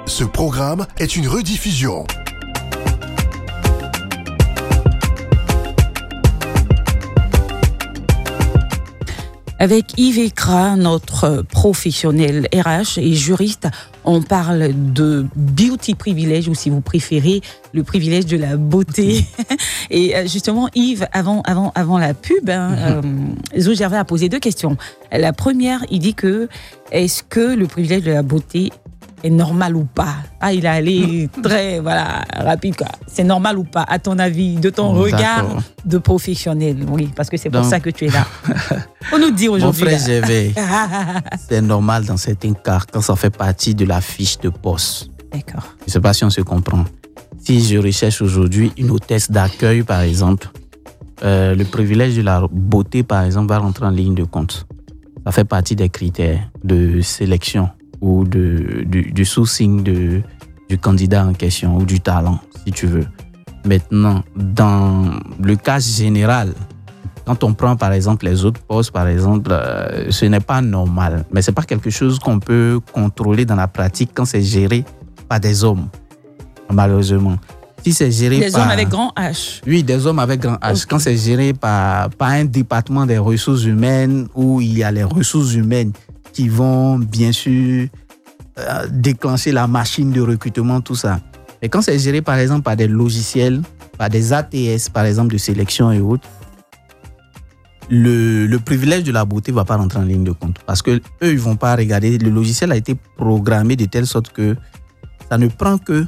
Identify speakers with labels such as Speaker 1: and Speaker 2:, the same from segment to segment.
Speaker 1: Ce programme est une rediffusion.
Speaker 2: Avec Yves Ekra, notre professionnel RH et juriste, on parle de beauty privilège, ou si vous préférez, le privilège de la beauté. Et justement, Yves, avant la pub, Zou Gervais a posé 2 questions. La première, il dit que est-ce que le privilège de la beauté est normal ou pas? Il est allé très rapide, quoi. C'est normal ou pas, à ton avis, de ton regard de professionnel? Oui, parce que c'est pour ça que tu es là. Faut nous dire aujourd'hui.
Speaker 3: Mon frère Gervais, c'est normal dans certains cas quand ça fait partie de la fiche de poste.
Speaker 2: D'accord.
Speaker 3: Je ne sais pas si on se comprend. Si je recherche aujourd'hui une hôtesse d'accueil, par exemple, le privilège de la beauté, par exemple, va rentrer en ligne de compte. Ça fait partie des critères de sélection ou du sourcing du candidat en question ou du talent, si tu veux. Maintenant, dans le cas général, quand on prend par exemple les autres postes, par exemple, ce n'est pas normal. Mais ce n'est pas quelque chose qu'on peut contrôler dans la pratique quand c'est géré par des hommes, malheureusement. Si c'est géré
Speaker 2: des hommes avec grand H.
Speaker 3: Oui, des hommes avec grand H. Okay. Quand c'est géré par un département des ressources humaines où il y a les ressources humaines qui vont bien sûr déclencher la machine de recrutement, tout ça. Et quand c'est géré par exemple par des logiciels, par des ATS par exemple de sélection et autres, le privilège de la beauté ne va pas rentrer en ligne de compte. Parce qu'eux, ils ne vont pas regarder. Le logiciel a été programmé de telle sorte que ça ne prend que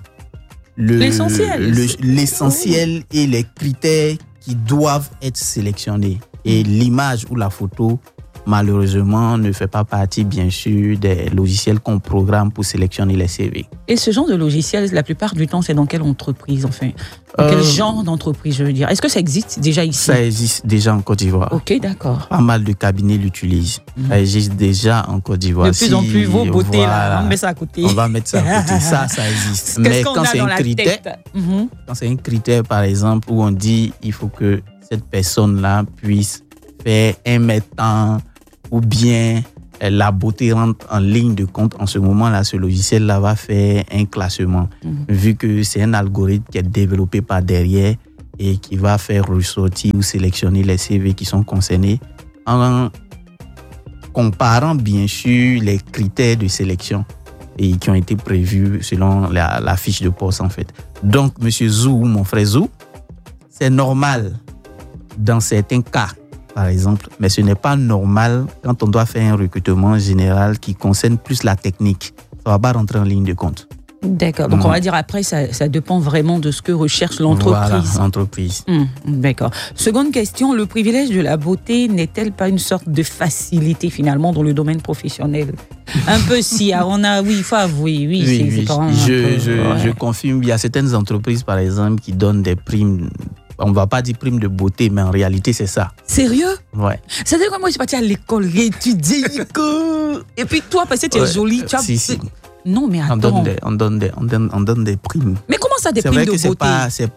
Speaker 3: l'essentiel et les critères qui doivent être sélectionnés. Et l'image ou la photo, malheureusement, ne fait pas partie, bien sûr, des logiciels qu'on programme pour sélectionner les CV.
Speaker 2: Et ce genre de logiciel, la plupart du temps, c'est dans quelle entreprise, enfin? Dans quel genre d'entreprise, je veux dire? Est-ce que ça existe déjà ici?
Speaker 3: Ça existe déjà en Côte d'Ivoire.
Speaker 2: Ok, d'accord.
Speaker 3: Pas mal de cabinets l'utilisent. Ça existe déjà en Côte d'Ivoire.
Speaker 2: De plus en plus, vos beautés, là, on met ça à côté.
Speaker 3: On va mettre ça à côté. Ça existe. Mais quand c'est un critère, quand c'est un critère, par exemple, où on dit il faut que cette personne-là puisse faire 1 mètre ou bien la beauté rentre en ligne de compte, en ce moment-là, ce logiciel-là va faire un classement, vu que c'est un algorithme qui est développé par derrière et qui va faire ressortir ou sélectionner les CV qui sont concernés en comparant bien sûr les critères de sélection et qui ont été prévus selon la fiche de poste en fait. Donc, monsieur Zou, mon frère Zou, c'est normal dans certains cas, par exemple, mais ce n'est pas normal quand on doit faire un recrutement général qui concerne plus la technique. Ça ne va pas rentrer en ligne de compte.
Speaker 2: D'accord. Donc, on va dire après, ça dépend vraiment de ce que recherche l'entreprise.
Speaker 3: Voilà, l'entreprise.
Speaker 2: D'accord. Seconde question, le privilège de la beauté n'est-elle pas une sorte de facilité finalement dans le domaine professionnel? Un peu si, on a, oui, il faut avouer, oui. C'est quand même
Speaker 3: je confirme, il y a certaines entreprises, par exemple, qui donnent des primes. On ne va pas dire prime de beauté, mais en réalité, c'est ça.
Speaker 2: Sérieux?
Speaker 3: Ouais.
Speaker 2: C'est-à-dire que moi, je suis partie à l'école, étudier. Et puis toi, parce que tu es jolie, tu as...
Speaker 3: Si.
Speaker 2: Non, mais attends.
Speaker 3: On donne des primes.
Speaker 2: Mais comment ça, des primes de beauté?
Speaker 3: C'est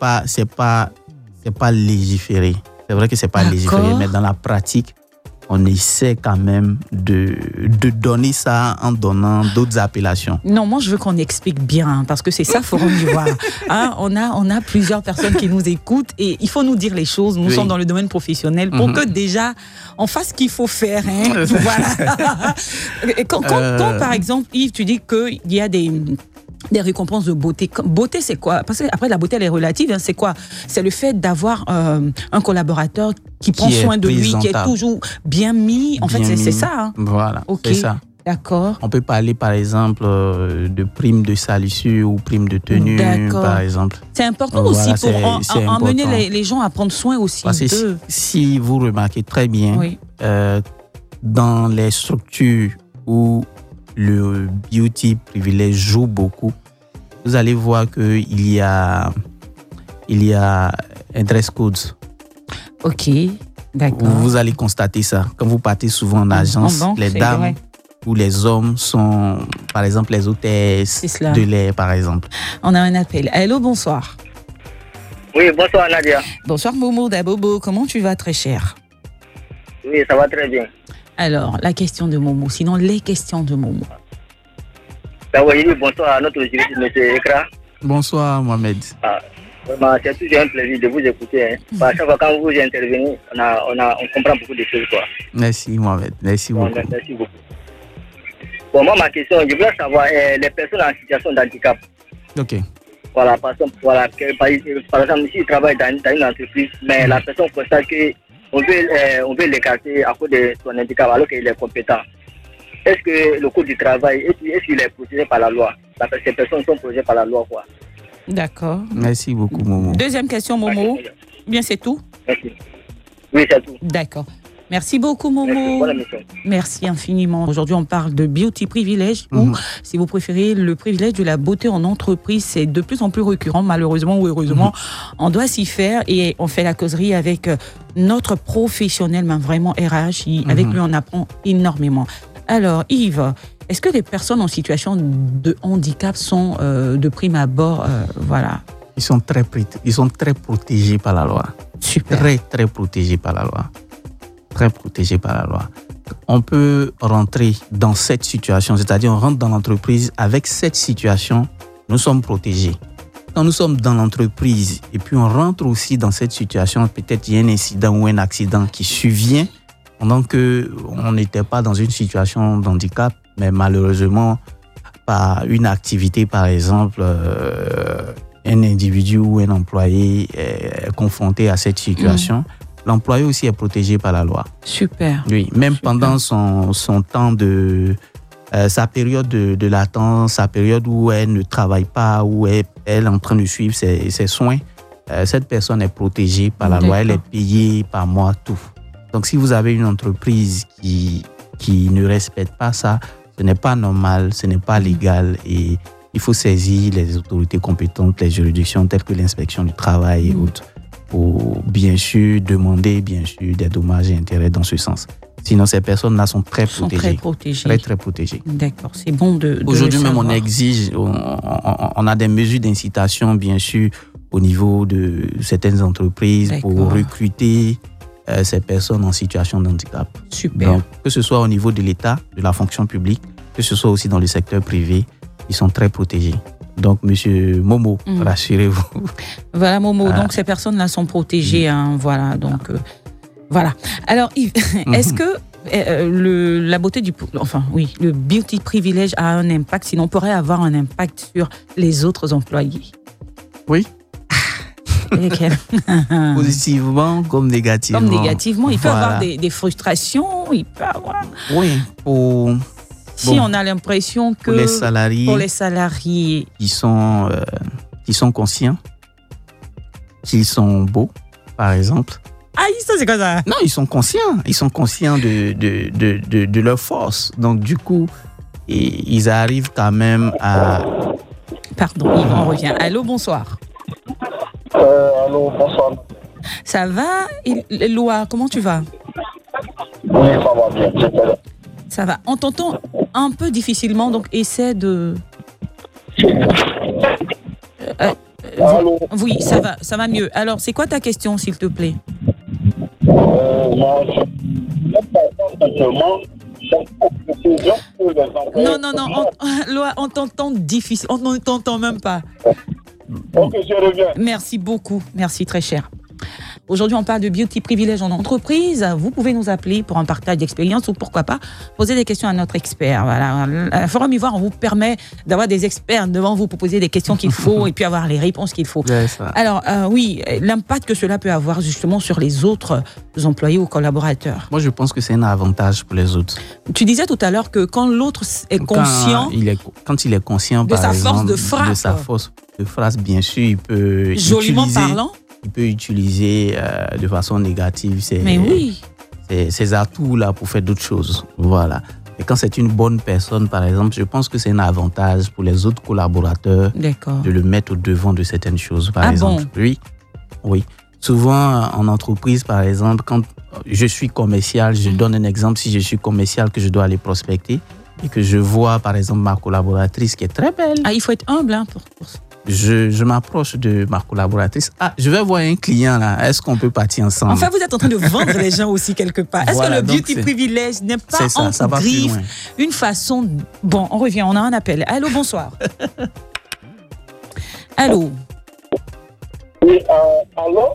Speaker 3: pas légiféré. C'est vrai que c'est pas légiféré, mais dans la pratique, on essaie quand même de donner ça en donnant d'autres appellations.
Speaker 2: Non, moi, je veux qu'on explique bien, parce que c'est ça, Forum d'Ivoire. On a plusieurs personnes qui nous écoutent et il faut nous dire les choses. Nous sommes dans le domaine professionnel pour que déjà, on fasse ce qu'il faut faire. Voilà. Quand, par exemple, Yves, tu dis qu'il y a des récompenses de beauté. Beauté, c'est quoi? Parce qu'après, la beauté, elle est relative. C'est quoi? C'est le fait d'avoir un collaborateur qui prend soin de lui, qui est toujours bien mis. En fait, c'est ça.
Speaker 3: Voilà, c'est ça.
Speaker 2: D'accord.
Speaker 3: On peut parler, par exemple, de primes de salissure ou primes de tenue, par exemple.
Speaker 2: C'est important aussi pour emmener les gens à prendre soin aussi d'eux.
Speaker 3: Si vous remarquez très bien, dans les structures où le beauty privilège joue beaucoup, vous allez voir qu'il y a un dress code.
Speaker 2: Ok, d'accord.
Speaker 3: Vous allez constater ça. Quand vous partez souvent en agence, les dames ou les hommes sont, par exemple, les hôtesses de l'air, par exemple.
Speaker 2: On a un appel. Hello, bonsoir.
Speaker 4: Oui, bonsoir Nadia.
Speaker 2: Bonsoir Momo Dabobo. Comment tu vas, très cher?
Speaker 4: Oui, ça va très bien.
Speaker 2: Alors, la question de Momo, sinon les questions de Momo.
Speaker 4: D'abord, je dis bonsoir à notre juriste, M. Ekra.
Speaker 3: Bonsoir, Mohamed.
Speaker 4: Vraiment, c'est toujours un plaisir de vous écouter. À chaque fois quand vous intervenez, on comprend beaucoup de choses. Quoi.
Speaker 3: Merci, Mohamed. Merci beaucoup.
Speaker 4: Merci beaucoup. Bon, moi, ma question, je voulais savoir les personnes en situation d'handicap.
Speaker 3: Ok.
Speaker 4: Voilà, par exemple, si il travaille dans une entreprise, mais la personne constate qu'on veut l'écarter à cause de son handicap alors qu'il est compétent. Est-ce que le coût du travail, est-ce qu'il est protégé par la loi? Ces personnes sont protégées par la loi, quoi.
Speaker 2: D'accord.
Speaker 3: Merci beaucoup, Momo.
Speaker 2: Deuxième question, Momo. Bien, c'est tout?
Speaker 4: Merci. Oui, c'est tout.
Speaker 2: D'accord. Merci beaucoup, Momo. Merci infiniment. Aujourd'hui, on parle de beauty privilège ou, si vous préférez, le privilège de la beauté en entreprise. C'est de plus en plus récurrent, malheureusement ou heureusement. On doit s'y faire et on fait la causerie avec notre professionnel, mais vraiment RH. Avec lui, on apprend énormément. Alors, Yves, est-ce que les personnes en situation de handicap sont de prime abord, voilà?
Speaker 3: Ils sont très protégés par la loi.
Speaker 2: Super.
Speaker 3: Très protégés par la loi. Très protégés par la loi. On peut rentrer dans cette situation, c'est-à-dire on rentre dans l'entreprise avec cette situation, nous sommes protégés. Quand nous sommes dans l'entreprise et puis on rentre aussi dans cette situation, peut-être il y a un incident ou un accident qui survient pendant qu'on n'était pas dans une situation d'handicap, mais malheureusement, par une activité, par exemple, un individu ou un employé est confronté à cette situation, l'employé aussi est protégé par la loi.
Speaker 2: Super.
Speaker 3: Oui, même pendant son temps sa période de latence, sa période où elle ne travaille pas, où elle est en train de suivre ses soins, cette personne est protégée par la loi, elle est payée par mois, tout. Donc si vous avez une entreprise qui ne respecte pas ça, ce n'est pas normal, ce n'est pas légal et il faut saisir les autorités compétentes, les juridictions telles que l'inspection du travail et autres, pour bien sûr demander des dommages et intérêts dans ce sens. Sinon, ces personnes-là sont très protégées. Très protégées.
Speaker 2: D'accord, c'est bon de
Speaker 3: Aujourd'hui même, on exige, on a des mesures d'incitation, bien sûr, au niveau de certaines entreprises pour recruter ces personnes en situation de handicap.
Speaker 2: Super.
Speaker 3: Donc, que ce soit au niveau de l'État, de la fonction publique, que ce soit aussi dans le secteur privé, ils sont très protégés. Donc, monsieur Momo, rassurez-vous.
Speaker 2: Voilà, Momo. Donc, ces personnes-là sont protégées. Voilà. Donc, voilà. Alors, Yves, est-ce que la beauté le beauty privilège a un impact, sinon pourrait avoir un impact sur les autres employés?
Speaker 3: Oui. Positivement comme négativement.
Speaker 2: Comme négativement. Il peut avoir des frustrations. Il peut avoir...
Speaker 3: Oui.
Speaker 2: On a l'impression que...
Speaker 3: Pour les salariés qui sont conscients, qu'ils sont beaux, par exemple.
Speaker 2: Ah, ça c'est quoi ça?
Speaker 3: Non, ils sont conscients. Ils sont conscients de leur force. Donc, du coup, ils arrivent quand même à...
Speaker 2: Pardon, Yves, on revient. Allô, bonsoir.
Speaker 5: Allô, bonsoir.
Speaker 2: Ça va, Loa, comment tu vas?
Speaker 5: Oui, ça va bien.
Speaker 2: Ça va. On t'entend un peu difficilement, donc essaie de...
Speaker 5: Allô?
Speaker 2: Oui, ça va mieux. Alors, c'est quoi ta question, s'il te plaît? Non, Loa, on t'entend difficile. On ne t'entend même pas.
Speaker 5: Ok, je reviens.
Speaker 2: Merci beaucoup. Merci, très cher. Aujourd'hui, on parle de beauty privilège en entreprise. Vous pouvez nous appeler pour un partage d'expérience ou pourquoi pas poser des questions à notre expert. Voilà. Le Forum Ivoire, on vous permet d'avoir des experts devant vous pour poser des questions qu'il faut et puis avoir les réponses qu'il faut. Alors, oui, l'impact que cela peut avoir justement sur les autres employés ou collaborateurs.
Speaker 3: Moi, je pense que c'est un avantage pour les autres.
Speaker 2: Tu disais tout à l'heure que quand l'autre est conscient...
Speaker 3: Quand il est conscient,
Speaker 2: de sa force de frappe.
Speaker 3: De sa force de frappe, bien sûr, il peut
Speaker 2: joliment parlant.
Speaker 3: Il peut utiliser de façon négative ses atouts-là pour faire d'autres choses. Voilà. Et quand c'est une bonne personne, par exemple, je pense que c'est un avantage pour les autres collaborateurs de le mettre au devant de certaines choses, par exemple.
Speaker 2: Bon?
Speaker 3: Oui. Souvent, en entreprise, par exemple, quand je suis commercial, je donne un exemple, si je suis commercial, que je dois aller prospecter et que je vois, par exemple, ma collaboratrice qui est très belle.
Speaker 2: Ah, il faut être humble pour ça.
Speaker 3: je m'approche de ma collaboratrice. Ah, je vais voir un client là. Est-ce qu'on peut partir ensemble?
Speaker 2: Enfin, vous êtes en train de vendre les gens aussi quelque part. Est-ce que le beauty privilège n'est pas en griffe une façon... Bon, on revient, on a un appel. Allô, bonsoir. Allô.
Speaker 5: Oui, allô?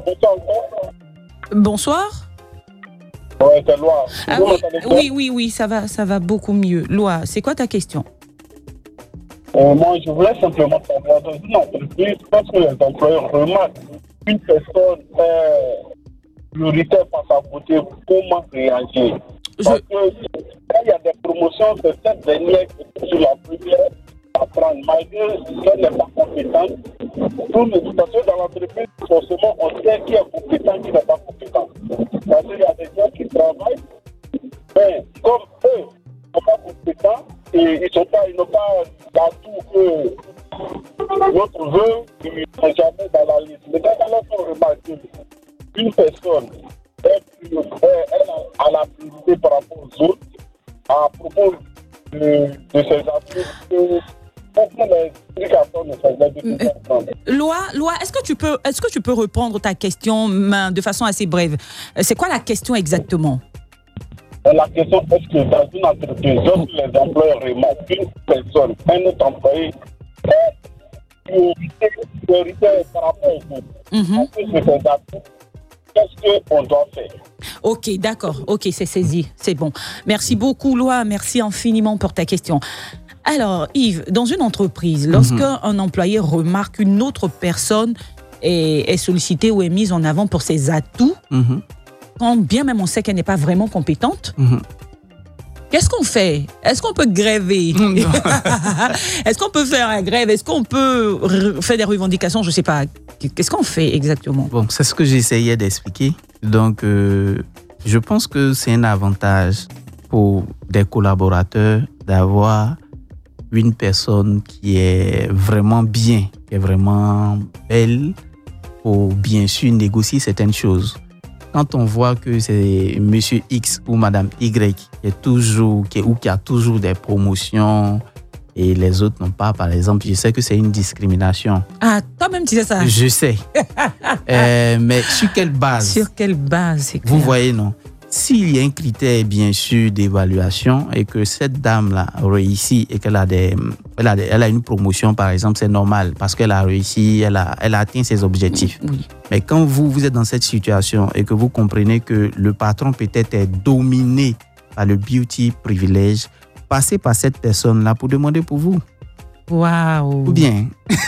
Speaker 2: Bonsoir.
Speaker 5: Ouais, c'est Loa.
Speaker 2: Ah, oui, ça va beaucoup mieux. Loa, c'est quoi ta question?
Speaker 5: Moi, je voulais simplement savoir, dans une entreprise, parce que les employeurs remarquent qu'une personne est prioritaire par sa beauté, comment réagir? Parce que quand il y a des promotions, c'est cette dernière qui est sur la première à prendre, malgré qu'elle n'est pas compétente. Parce que dans l'entreprise, forcément, on sait qui est compétent, qui n'est pas compétent. Parce qu'il y a des gens qui travaillent, mais comme eux ne sont pas compétents, et ils n'ont pas d'atout que l'autre veut, ils ne sont jamais dans la liste. Mais quand on remarque qu'une personne, elle a la priorité par rapport aux autres, à propos de ses atouts,
Speaker 2: Loa, est-ce que tu peux reprendre ta question de façon assez brève? C'est quoi la question exactement?
Speaker 5: La question est que dans une entreprise, lorsque les employeurs remarquent qu'une personne, un autre employé, est prioritaire par rapport aux autres, qu'est-ce qu'on doit faire?
Speaker 2: Ok, d'accord. Ok, c'est saisi. C'est bon. Merci beaucoup, Loa. Merci infiniment pour ta question. Alors, Yves, dans une entreprise, lorsqu'un employé remarque qu'une autre personne est sollicitée ou est mise en avant pour ses atouts, quand bien même on sait qu'elle n'est pas vraiment compétente, qu'est-ce qu'on fait? Est-ce qu'on peut gréver? Est-ce qu'on peut faire la grève? Est-ce qu'on peut faire des revendications? Je ne sais pas. Qu'est-ce qu'on fait exactement?
Speaker 3: Bon, c'est ce que j'essayais d'expliquer. Donc, je pense que c'est un avantage pour des collaborateurs d'avoir une personne qui est vraiment bien, qui est vraiment belle pour bien sûr négocier certaines choses. Quand on voit que c'est monsieur X ou madame Y qui a toujours des promotions et les autres n'ont pas, par exemple, je sais que c'est une discrimination.
Speaker 2: Ah, toi-même tu sais ça?
Speaker 3: Je sais. Mais sur quelle base?
Speaker 2: Sur quelle base, c'est clair.
Speaker 3: Vous voyez, non? S'il y a un critère, bien sûr, d'évaluation et que cette dame-là réussit et qu'elle a elle a une promotion, par exemple, c'est normal parce qu'elle a réussi, elle a atteint ses objectifs.
Speaker 2: Oui.
Speaker 3: Mais quand vous êtes dans cette situation et que vous comprenez que le patron peut-être est dominé par le beauty privilège, passez par cette personne-là pour demander pour vous.
Speaker 2: Waouh.
Speaker 3: Ou bien.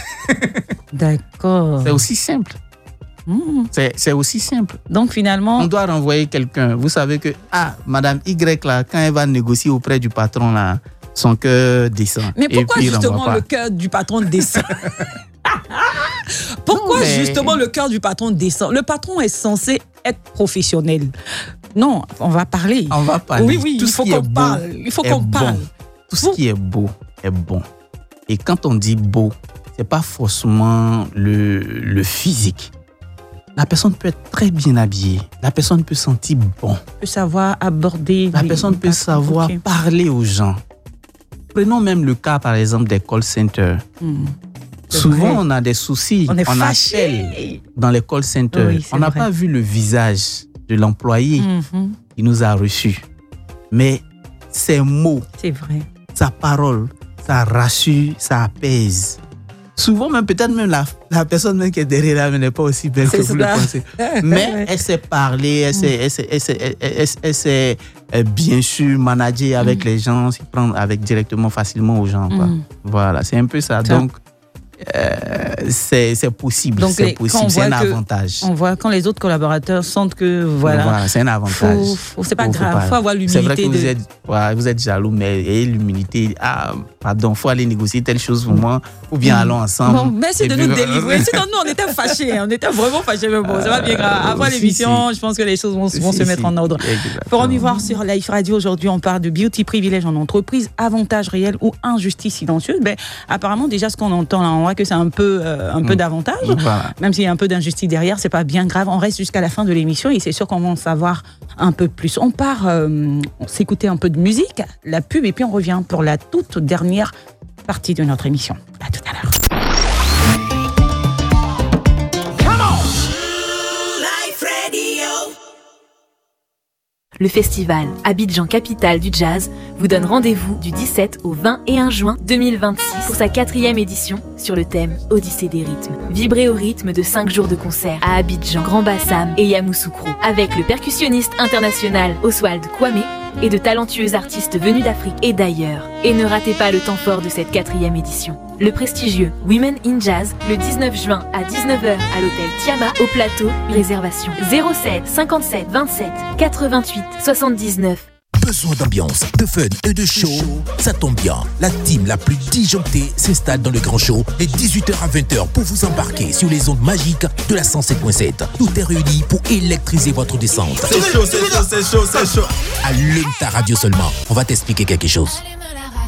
Speaker 2: D'accord.
Speaker 3: C'est aussi simple. C'est aussi simple.
Speaker 2: Donc finalement,
Speaker 3: on doit renvoyer quelqu'un. Vous savez que Madame Y là, quand elle va négocier auprès du patron là, son cœur descend.
Speaker 2: Mais pourquoi justement le cœur du patron descend? Pourquoi justement le cœur du patron descend? Le patron est censé être professionnel. Non, on va parler.
Speaker 3: On va parler.
Speaker 2: Oui, il faut qu'on parle. Il faut qu'on parle.
Speaker 3: Tout ce qui est beau est bon. Et quand on dit beau, c'est pas forcément le physique. La personne peut être très bien habillée. La personne peut sentir bon.
Speaker 2: Peut savoir aborder.
Speaker 3: La personne peut savoir parler aux gens. Prenons même le cas, par exemple, des call centers. Souvent, on a des soucis.
Speaker 2: On
Speaker 3: appelle dans les call centers. Oui, on n'a pas vu le visage de l'employé qui nous a reçus. Mais ses mots,
Speaker 2: c'est vrai.
Speaker 3: Sa parole, ça rassure, ça apaise. Souvent, même peut-être même la personne même qui est derrière là n'est pas aussi belle que vous le pensez. Mais elle sait parler, elle sait bien sûr manager avec les gens, s'y prendre directement facilement aux gens. Voilà, c'est un peu ça. Donc, c'est possible.
Speaker 2: Donc,
Speaker 3: c'est un avantage.
Speaker 2: On voit quand les autres collaborateurs sentent que voilà
Speaker 3: c'est un avantage.
Speaker 2: C'est pas grave, il faut avoir l'humilité.
Speaker 3: C'est vrai que vous êtes jaloux, mais ayez l'humilité. Pardon, il faut aller négocier telle chose pour moi, ou bien allons ensemble.
Speaker 2: Bon, merci de nous délivrer. Sinon, nous, on était fâchés. On était vraiment fâchés, mais bon, c'est pas bien grave. Après l'émission, je pense que les choses vont se mettre en ordre. Pour en y voir sur Life Radio, aujourd'hui, on parle de beauty privilège en entreprise, avantages réels ou injustice silencieuse. Ben, apparemment, déjà, ce qu'on entend là, on voit que c'est un peu d'avantage. Voilà. Même s'il y a un peu d'injustice derrière, c'est pas bien grave. On reste jusqu'à la fin de l'émission et c'est sûr qu'on va en savoir un peu plus. On part s'écouter un peu de musique, la pub, et puis on revient pour la toute dernière partie de notre émission. À tout à l'heure.
Speaker 6: Le festival Abidjan Capitale du Jazz vous donne rendez-vous du 17 au 21 juin 2026 pour sa 4e édition sur le thème Odyssée des rythmes. Vibrez au rythme de 5 jours de concert à Abidjan, Grand Bassam et Yamoussoukro avec le percussionniste international Oswald Kwame et de talentueux artistes venus d'Afrique et d'ailleurs. Et ne ratez pas le temps fort de cette 4e édition. Le prestigieux Women in Jazz, le 19 juin à 19h à l'hôtel Tiama au plateau. Réservation 07 57 27 88 79.
Speaker 7: Besoin d'ambiance, de fun et de show? Ça tombe bien, la team la plus disjonctée s'installe dans le grand show les 18h à 20h pour vous embarquer sur les ondes magiques de la 107.7. Tout est réuni pour électriser votre descente.
Speaker 3: C'est chaud, c'est chaud, c'est chaud, c'est chaud.
Speaker 7: Allume ta radio seulement, on va t'expliquer quelque chose.